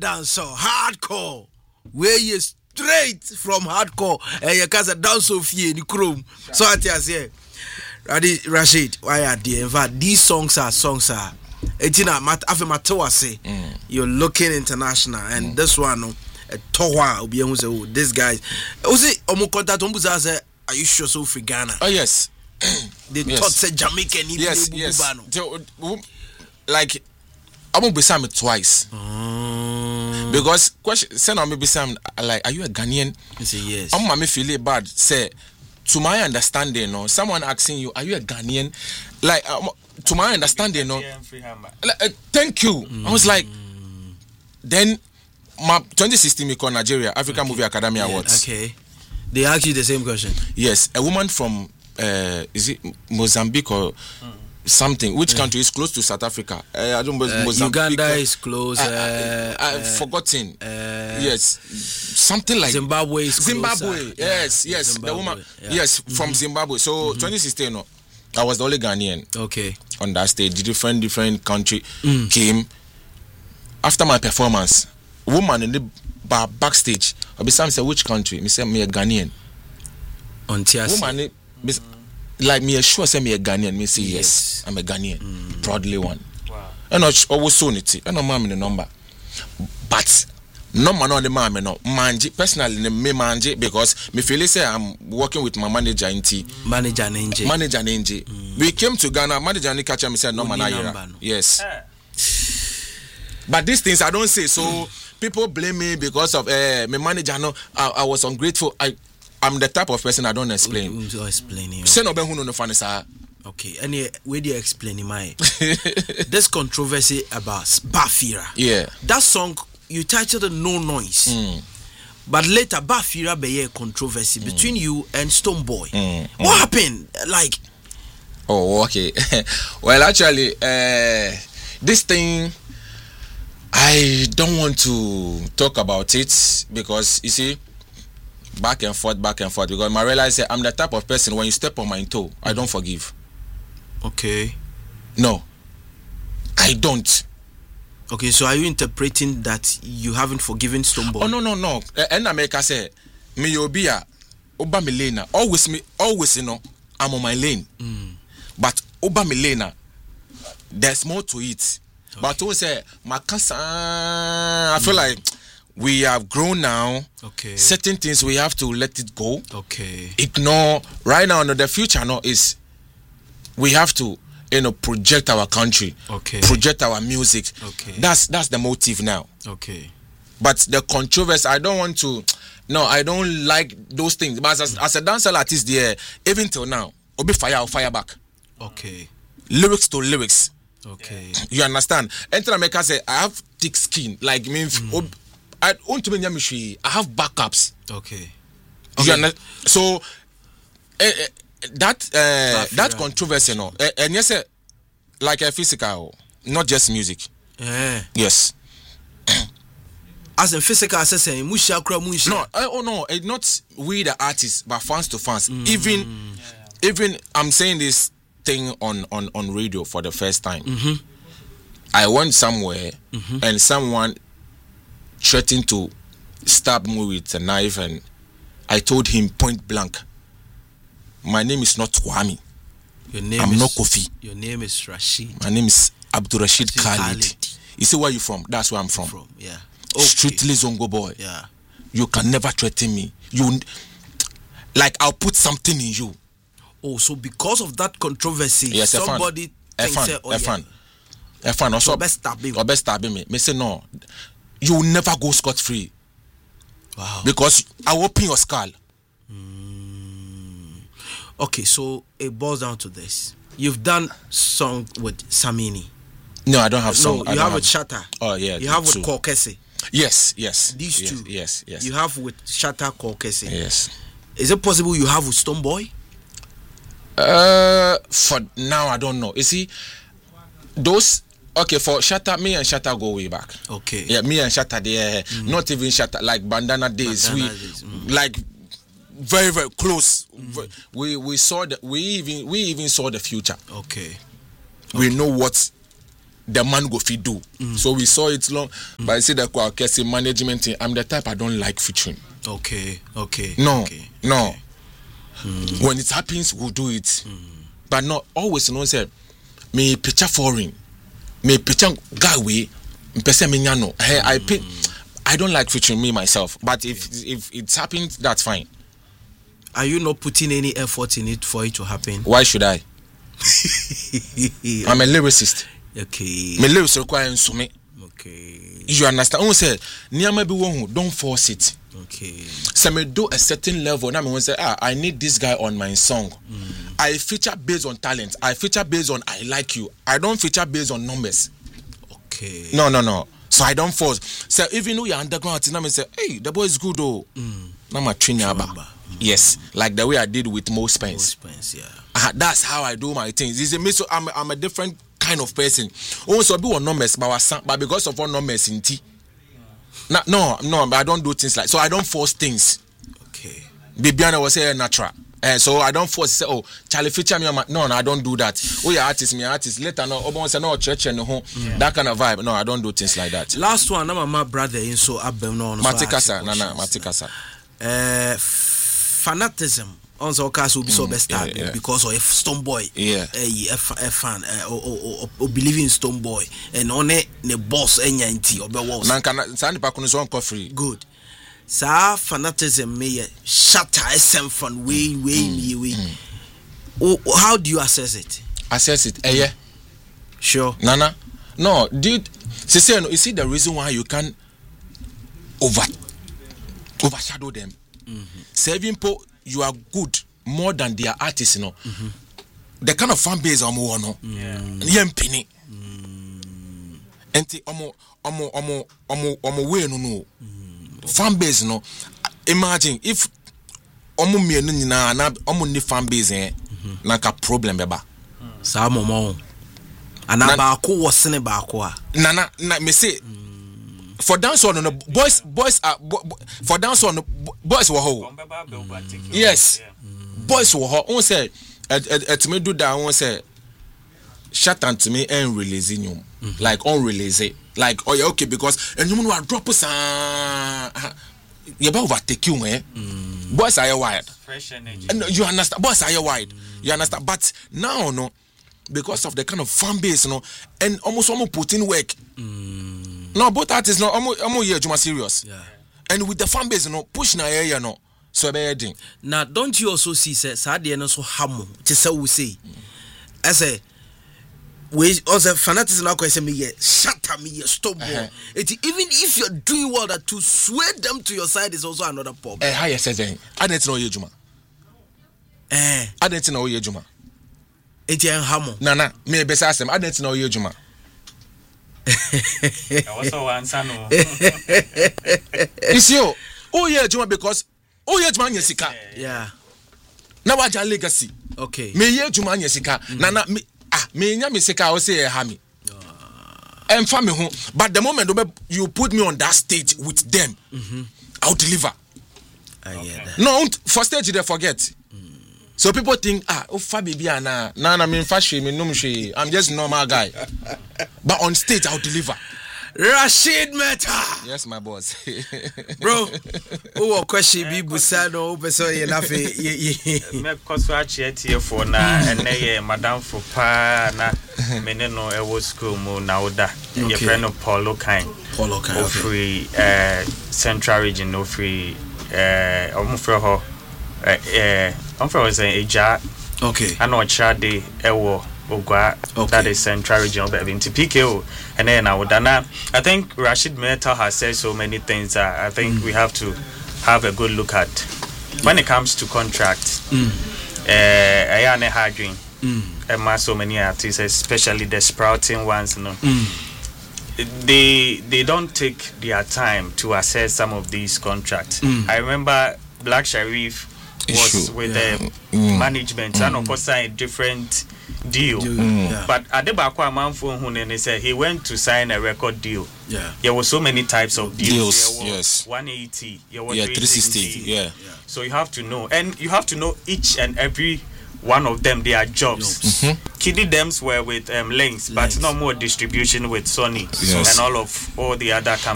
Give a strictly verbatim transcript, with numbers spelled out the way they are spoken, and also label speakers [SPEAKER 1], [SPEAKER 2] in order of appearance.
[SPEAKER 1] dance so hardcore. Where you straight from hardcore and you can dance so few in chrome. So I tell you, Rashid, why are they? In fact, these songs are songs are. Etina mat afi matoa say you're looking international and mm. this one no towa obi ehun say oh this guy o say omo contact omo say are you sure so free Ghana?
[SPEAKER 2] Oh yes.
[SPEAKER 1] They yes. thought say Jamaican
[SPEAKER 2] yes yes like I'm gonna be Sam twice
[SPEAKER 1] mm.
[SPEAKER 2] because question send on me be Sam like are you a Ghanaian?
[SPEAKER 1] I say yes.
[SPEAKER 2] I'm me feel it bad say to my understanding no someone asking you are you a Ghanaian like um, to my understanding no like, uh, thank you mm. I was like then my twenty sixteen me call Nigeria African okay. Movie Academy yeah, Awards
[SPEAKER 1] okay they asked you the same question
[SPEAKER 2] yes a woman from uh, is it Mozambique or mm. something which country is close to South Africa uh, I don't know uh, Mozambique
[SPEAKER 1] Uganda is close uh,
[SPEAKER 2] uh, I've uh, forgotten uh, yes something like
[SPEAKER 1] Zimbabwe is
[SPEAKER 2] Zimbabwe yes yes Zimbabwe. The woman yeah. yes mm-hmm. from Zimbabwe so mm-hmm. twenty sixteen no I was the only Ghanaian
[SPEAKER 1] okay
[SPEAKER 2] on that stage different different country
[SPEAKER 1] mm.
[SPEAKER 2] came after my performance woman in the bar backstage I be some say which country me say me a Ghanaian
[SPEAKER 1] on T S
[SPEAKER 2] woman mm. like me sure say me a Ghanaian me say yes, yes I'm a Ghanaian mm. proudly one wow and I always so it and no man the number but no man on the man no manji personally me manji because me feel say I'm working with my manager in T
[SPEAKER 1] manager Ninja
[SPEAKER 2] manager Ninja mm. we came to Ghana manager ni catch me say no man no. Yes eh. But these things I don't say so mm. people blame me because of uh, my manager no I, I was ungrateful I I'm the type of person I don't explain
[SPEAKER 1] you don't explain
[SPEAKER 2] say no be hu no funny sir
[SPEAKER 1] okay any where do you explain my this controversy about Bafira
[SPEAKER 2] yeah
[SPEAKER 1] that song you titled it No Noise
[SPEAKER 2] mm.
[SPEAKER 1] but later Bafira be a controversy mm. between you and Stonebwoy
[SPEAKER 2] mm.
[SPEAKER 1] what
[SPEAKER 2] mm.
[SPEAKER 1] happened like
[SPEAKER 2] oh okay well actually uh, this thing I don't want to talk about it because you see back and forth back and forth because I realize that I'm the type of person when you step on my toe I don't forgive
[SPEAKER 1] okay
[SPEAKER 2] no I don't.
[SPEAKER 1] Okay, so are you interpreting that you haven't forgiven Stonebwoy?
[SPEAKER 2] Oh no no no. And America say me obia oba me lane always me always you know I'm on my lane.
[SPEAKER 1] Mm.
[SPEAKER 2] But oba me lane there's more to it. Okay. But I say makasa I feel mm. like we have grown now.
[SPEAKER 1] Okay.
[SPEAKER 2] Certain things we have to let it go.
[SPEAKER 1] Okay.
[SPEAKER 2] Ignore right now no the future no is we have to you know project our country,
[SPEAKER 1] okay,
[SPEAKER 2] project our music,
[SPEAKER 1] okay,
[SPEAKER 2] that's that's the motive now,
[SPEAKER 1] okay.
[SPEAKER 2] But the controversy I don't want to no I don't like those things but as, as a dancer artist there even till now obi fire I'll fire back,
[SPEAKER 1] okay,
[SPEAKER 2] lyrics to lyrics,
[SPEAKER 1] okay,
[SPEAKER 2] you understand. Enter America say I have thick skin like me mm. I want to be I have backups,
[SPEAKER 1] okay,
[SPEAKER 2] okay. You so uh, uh, that uh, that controversy no uh, and yes uh, like a physical not just music,
[SPEAKER 1] yeah.
[SPEAKER 2] Yes.
[SPEAKER 1] As a physical assassin musha kra musha
[SPEAKER 2] no uh, oh no uh, not we the artists but fans to fans mm. even yeah. Even I'm saying this thing on on on radio for the first time.
[SPEAKER 1] Mm-hmm.
[SPEAKER 2] I went somewhere
[SPEAKER 1] mm-hmm.
[SPEAKER 2] and someone threatened to stab me with a knife and I told him point blank, my name is not Kwame.
[SPEAKER 1] Your name
[SPEAKER 2] I'm
[SPEAKER 1] is,
[SPEAKER 2] not Kofi.
[SPEAKER 1] Your name is Rashid.
[SPEAKER 2] My name is Abdul Rashid Khalid. Khalid. You see where you from? That's where I'm from.
[SPEAKER 1] from yeah.
[SPEAKER 2] Okay. Strictly Zongo boy.
[SPEAKER 1] Yeah.
[SPEAKER 2] You can never threaten me. You like I'll put something in you.
[SPEAKER 1] Oh, so because of that controversy,
[SPEAKER 2] yes,
[SPEAKER 1] somebody thinks
[SPEAKER 2] Efan,
[SPEAKER 1] oh,
[SPEAKER 2] Efan, yeah. Efan also
[SPEAKER 1] so best stabbing.
[SPEAKER 2] Or best stabbing me. Me say no. You will never go scot free.
[SPEAKER 1] Wow.
[SPEAKER 2] Because I will open your skull.
[SPEAKER 1] Mm. Okay, so it boils down to this. You've done song with Samini.
[SPEAKER 2] No, I don't have song.
[SPEAKER 1] No, you have with Shatta.
[SPEAKER 2] Oh yeah.
[SPEAKER 1] You have with Kokese.
[SPEAKER 2] Yes, yes.
[SPEAKER 1] These
[SPEAKER 2] yes,
[SPEAKER 1] two.
[SPEAKER 2] Yes, yes.
[SPEAKER 1] You have with Shatta, Kokese.
[SPEAKER 2] Yes.
[SPEAKER 1] Is it possible you have with Stonebwoy?
[SPEAKER 2] Uh, for now I don't know. You see, those. Okay, for Shatta, me and Shatta go way back.
[SPEAKER 1] Okay.
[SPEAKER 2] Yeah, me and Shatta, they mm. not even Shatta, like Bandana days. Bandana we days. Mm. Like very very close. Mm. We we saw the we even we even saw the future.
[SPEAKER 1] Okay.
[SPEAKER 2] We
[SPEAKER 1] okay.
[SPEAKER 2] know what the man go fit do. Mm. So we saw it long, mm. but I see that Kwakese management team, I'm the type I don't like featuring.
[SPEAKER 1] Okay, okay.
[SPEAKER 2] No,
[SPEAKER 1] okay,
[SPEAKER 2] no.
[SPEAKER 1] okay. Mm.
[SPEAKER 2] When it happens, we'll do it.
[SPEAKER 1] Mm.
[SPEAKER 2] But not always, you know, say, me picture foreign, me picture guy way, me me nyano. Hey, I pick, I don't like featuring me myself. But if if it's happened, that's fine.
[SPEAKER 1] Are you not putting any effort in it for it to happen?
[SPEAKER 2] Why should I? I'm a lyricist.
[SPEAKER 1] Okay.
[SPEAKER 2] My lyrics require so me.
[SPEAKER 1] Okay.
[SPEAKER 2] You understand? I say, near be one don't force it.
[SPEAKER 1] Okay.
[SPEAKER 2] So me do a certain level. Now me say, ah, I need this guy on my song.
[SPEAKER 1] Mm.
[SPEAKER 2] I feature based on talent. I feature based on I like you. I don't feature based on numbers.
[SPEAKER 1] Okay.
[SPEAKER 2] No, no, no. So I don't force. So even though you're underground, now me say, hey, the boy is good though.
[SPEAKER 1] Mm.
[SPEAKER 2] Now my trainer aba. Yes, like the way I did with Mo Spence.
[SPEAKER 1] Mo Spence, yeah.
[SPEAKER 2] Uh, that's how I do my things. It's a me so I'm, I'm a different kind of person. Also, be one numbers, but but because of one numbers in T. No, no, no, I don't do things like so. I don't force things.
[SPEAKER 1] Okay.
[SPEAKER 2] Bibiana was say natural. Uh, so I don't force say, oh, Charlie feature me. No, no, I don't do that. Oh, yeah, artist, me artist. Later, no, oh, say no church and no, that kind of vibe. No, I don't do things like that.
[SPEAKER 1] Last one, I'm my brother in so abem no.
[SPEAKER 2] Matikasa, no, no, Matikasa.
[SPEAKER 1] Uh, fanatism. On so cast will be so best
[SPEAKER 2] yeah, yeah.
[SPEAKER 1] because of Stone Boy.
[SPEAKER 2] Yeah.
[SPEAKER 1] A, a, a fan uh, or, or, or believe in Stone Boy and on it the boss enya nti or be walls.
[SPEAKER 2] Nanka sandi pa kuno so free.
[SPEAKER 1] Good. Sa fanatism me shatter S M fan way way me way. Oh, how do you assess it?
[SPEAKER 2] Assess it. Eh yeah.
[SPEAKER 1] Sure.
[SPEAKER 2] Nana. No, dude. See, no, you see the reason why you can over overshadow them. Mm-hmm. Saving po you are good more than their artists, you know. Mm-hmm. The kind of fan base I'm on, yeah, penny. Enti omo omo omo omo omo way no no. Fan base no. Imagine if omo mienu nyina na omo ni fan base eh, na ka problem beba.
[SPEAKER 1] Sa momo. Ana ba ko wosene ba ko a.
[SPEAKER 2] Na na na me say for dance on no boys boys are bo, bo, for dance on boys were ho. Yes. Mm. Boys were ho. On say et me do that on say shut and to me and releasing you. Mm-hmm. Like on release it. Like oh yeah okay because and you know drop us uh you about overtake you eh. Mm. Boys are wired. Fresh energy. And you understand boys are wired. Mm. You understand but now no because of the kind of fan base you know and almost almost put in work. Mm. No, both artists no, I'm I'm here Juma serious. Yeah. And with the fan base, you know, push na area no. So be heading.
[SPEAKER 1] Now, don't you also see say Sadia no so hamu? To say we say, I say, we also fanatics now say me shatter me stop ball. Uh-huh. It even if you're doing well, that to sway them to your side is also another problem.
[SPEAKER 2] Eh, how you say then? I didn't know you Juma.
[SPEAKER 1] Eh,
[SPEAKER 2] I didn't know you Juma.
[SPEAKER 1] It yan hamu.
[SPEAKER 2] Na na, me be say asem. I didn't know you Juma.
[SPEAKER 3] I also answer no.
[SPEAKER 2] It's you. Oh yeah, Juma because oh yeah, Juma nyesika.
[SPEAKER 1] Yeah.
[SPEAKER 2] Na waja legacy.
[SPEAKER 1] Okay.
[SPEAKER 2] Me yeah Juma nyesika. Na na me ah me nya me sika o say ha me. Em fa me ho. But the moment you put me on that stage with them, mm-hmm. I'll deliver.
[SPEAKER 1] I hear
[SPEAKER 2] okay.
[SPEAKER 1] that.
[SPEAKER 2] No, for stage they forget. So people think, ah, oh, Fabi Biana, nah, nah, me fashion, me no she. I'm just normal guy. But on stage, I'll deliver.
[SPEAKER 1] Rashid Meta.
[SPEAKER 2] Yes, my boss.
[SPEAKER 1] Bro, who question be Busano, Beso, ye laugh.
[SPEAKER 3] Me cause here for na, and nay, Madame for pa na, meneno ewo school mo na oda. Your friend of Paulo Kind.
[SPEAKER 1] Paulo Kind.
[SPEAKER 3] Of free, uh, Central Region, no free, uh, almost for her. Uh, I'm from saying Eja.
[SPEAKER 1] Okay.
[SPEAKER 3] I know Chade Ewo Ogwa. Okay. That is Central Region of into P K O. And then I would I think Rashid Meta has said so many things that I think mm. we have to have a good look at when it comes to contracts. I am a hard dream. And so many artists, especially the sprouting ones, you know. Mm. They they don't take their time to assess some of these contracts. Mm. I remember Black Sharif was Issue. with yeah. the mm. management mm. and of course signed a different deal. Mm. Yeah. But at the back he said he went to sign a record deal. Yeah. There were so many types of deals.
[SPEAKER 2] deals yes.
[SPEAKER 3] one eighty,
[SPEAKER 2] yeah, three sixty. Yeah.
[SPEAKER 3] yeah. So you have to know. And you have to know each and every one of them their jobs.
[SPEAKER 2] Mm-hmm.
[SPEAKER 3] Kiddy Dems were with um, Lynx, but no more distribution with Sony
[SPEAKER 2] Yes.
[SPEAKER 3] and all of all the other companies.